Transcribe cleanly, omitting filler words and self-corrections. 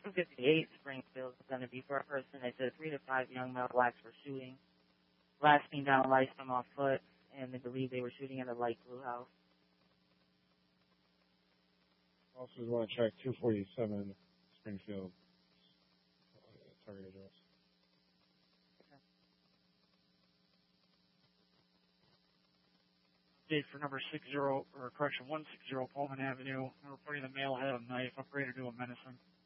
258 Springfield is going to be for a person. They said 3 to 5 young male blacks were shooting, blasting down lights from on foot, and they believe they were shooting at a light blue house. Officers want to check 247 Springfield target address. Date for number 160 Pullman Avenue. Reporting the male had a knife. Operator to a menacing.